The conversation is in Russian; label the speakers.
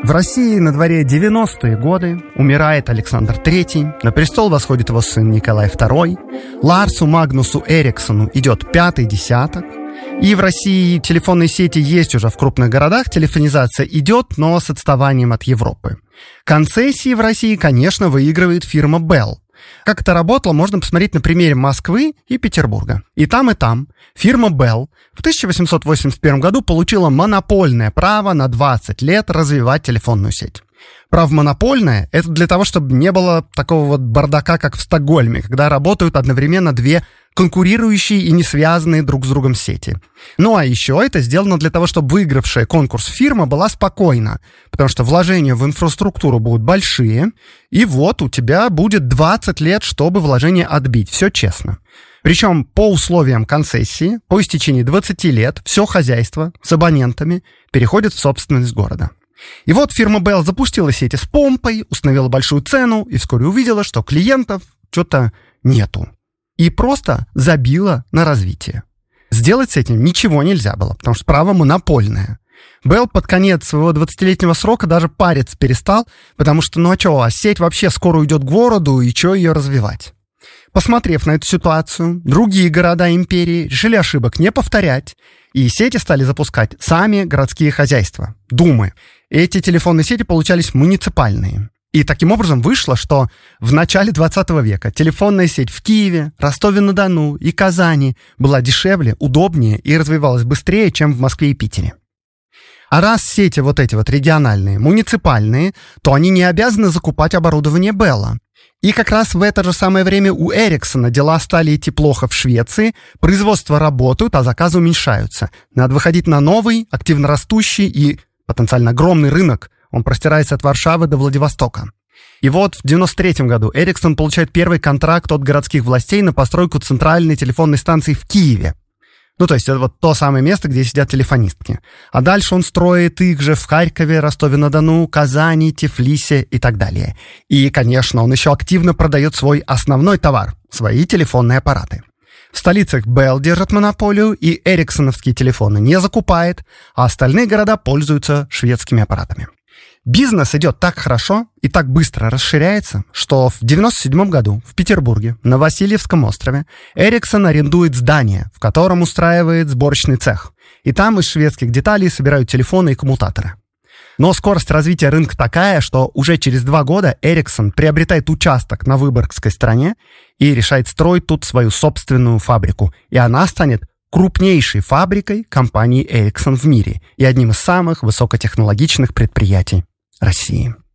Speaker 1: В России на дворе 90-е годы, умирает Александр III, на престол восходит его сын Николай II, Ларсу Магнусу Эриксону идет 5-й десяток, и в России телефонные сети есть уже в крупных городах, телефонизация идет, но с отставанием от Европы. Концессии в России, конечно, выигрывает фирма Bell. Как это работало, можно посмотреть на примере Москвы и Петербурга. И там фирма Bell в 1881 году получила монопольное право на 20 лет развивать телефонную сеть. Право монопольное — это для того, чтобы не было такого вот бардака, как в Стокгольме, когда работают одновременно две конкурирующие и не связанные друг с другом сети. Ну а еще это сделано для того, чтобы выигравшая конкурс фирма была спокойна, потому что вложения в инфраструктуру будут большие, и вот у тебя будет 20 лет, чтобы вложения отбить. Все честно. Причем по условиям концессии, по истечении 20 лет, все хозяйство с абонентами переходит в собственность города. И вот фирма Bell запустила сети с помпой, установила большую цену и вскоре увидела, что клиентов что-то нету. И просто забила на развитие. Сделать с этим ничего нельзя было, потому что право монопольное. Bell под конец своего 20-летнего срока даже париться перестал, потому что, сеть вообще скоро уйдет к городу, и что ее развивать? Посмотрев на эту ситуацию, другие города империи решили ошибок не повторять, и сети стали запускать сами городские хозяйства, думы. Эти телефонные сети получались муниципальные. И таким образом вышло, что в начале 20 века телефонная сеть в Киеве, Ростове-на-Дону и Казани была дешевле, удобнее и развивалась быстрее, чем в Москве и Питере. А раз сети вот эти вот региональные, муниципальные, то они не обязаны закупать оборудование Белла. И как раз в это же самое время у Эриксона дела стали идти плохо в Швеции, производства работают, а заказы уменьшаются. Надо выходить на новый, активно растущий и потенциально огромный рынок. Он простирается от Варшавы до Владивостока. И вот в 1993 году Эриксон получает первый контракт от городских властей на постройку центральной телефонной станции в Киеве. То есть это вот то самое место, где сидят телефонистки. А дальше он строит их же в Харькове, Ростове-на-Дону, Казани, Тифлисе и так далее. И, конечно, он еще активно продает свой основной товар – свои телефонные аппараты. В столицах Bell держит монополию, и эриксоновские телефоны не закупает, а остальные города пользуются шведскими аппаратами. Бизнес идет так хорошо и так быстро расширяется, что в 1997 году в Петербурге на Васильевском острове Эриксон арендует здание, в котором устраивает сборочный цех. И там из шведских деталей собирают телефоны и коммутаторы. Но скорость развития рынка такая, что уже через 2 года Эриксон приобретает участок на Выборгской стороне и решает строить тут свою собственную фабрику. И она станет крупнейшей фабрикой компании Эриксон в мире и одним из самых высокотехнологичных предприятий России.